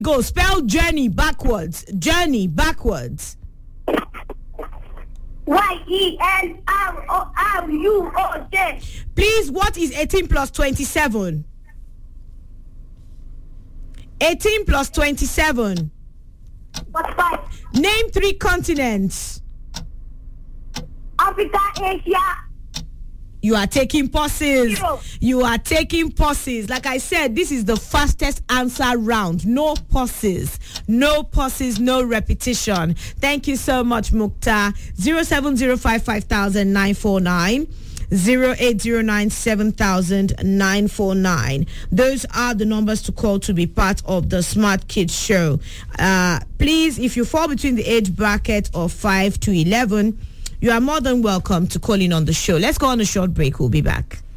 Go, spell journey backwards. Journey backwards. YENROUJ. Please, what is 18 plus 27? 18 plus 27. What's 5? Name 3 continents. Africa, Asia. You are taking pauses. Zero. You are taking pauses. Like I said, this is the fastest answer round. No pauses. No pauses, no repetition. Thank you so much, Mukta. 070550949. 08097,949. Those are the numbers to call to be part of the Smart Kids Show. Please, if you fall between the age bracket of 5 to 11, you are more than welcome to call in on the show. Let's go on a short break. We'll be back.